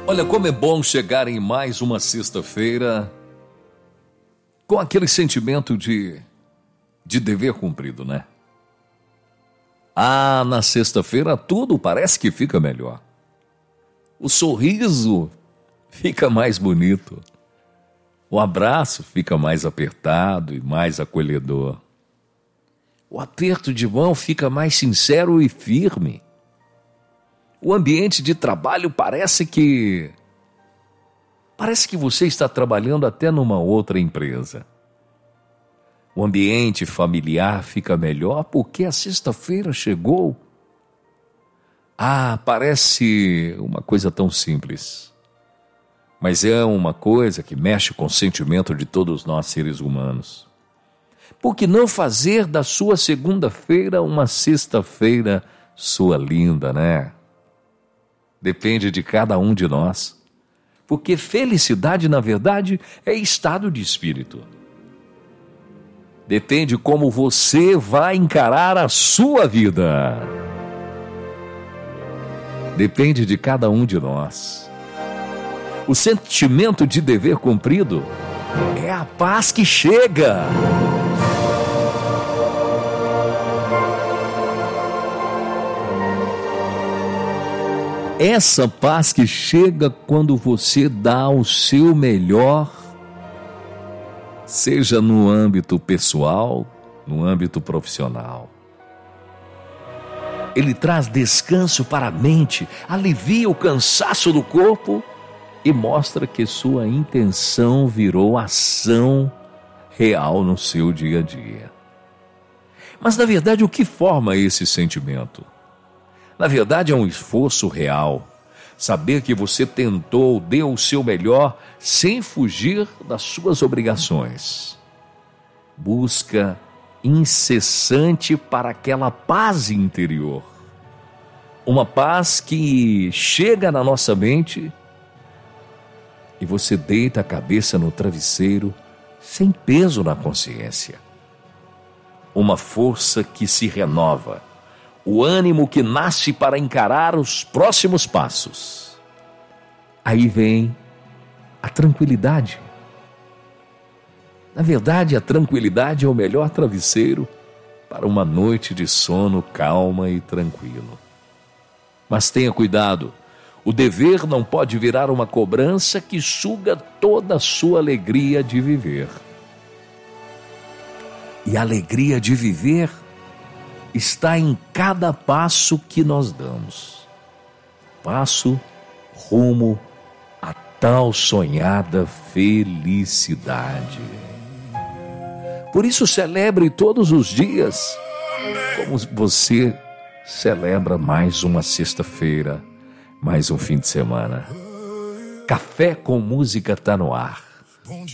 Olha, como é bom chegar em mais uma sexta-feira com aquele sentimento de dever cumprido, né? Na sexta-feira tudo parece que fica melhor. O sorriso fica mais bonito. O abraço fica mais apertado e mais acolhedor. O aperto de mão fica mais sincero e firme. O ambiente de trabalho parece que você está trabalhando até numa outra empresa. O ambiente familiar fica melhor porque a sexta-feira chegou. Parece uma coisa tão simples. Mas é uma coisa que mexe com o sentimento de todos nós seres humanos. Por que não fazer da sua segunda-feira uma sexta-feira sua linda, né? Depende de cada um de nós. Porque felicidade, na verdade, é estado de espírito. Depende como você vai encarar a sua vida. Depende de cada um de nós. O sentimento de dever cumprido é a paz que chega. Essa paz que chega quando você dá o seu melhor, seja no âmbito pessoal, no âmbito profissional. Ele traz descanso para a mente, alivia o cansaço do corpo e mostra que sua intenção virou ação real no seu dia a dia. Mas, na verdade, o que forma esse sentimento? Na verdade, é um esforço real. Saber que você tentou, deu o seu melhor, sem fugir das suas obrigações. Busca incessante para aquela paz interior. Uma paz que chega na nossa mente e você deita a cabeça no travesseiro sem peso na consciência. Uma força que se renova. O ânimo que nasce para encarar os próximos passos. Aí vem a tranquilidade. Na verdade, a tranquilidade é o melhor travesseiro para uma noite de sono calma e tranquilo. Mas tenha cuidado, o dever não pode virar uma cobrança que suga toda a sua alegria de viver. E a alegria de viver está em cada passo que nós damos. Passo rumo a tal sonhada felicidade. Por isso celebre todos os dias como você celebra mais uma sexta-feira, mais um fim de semana. Café com Música tá no ar.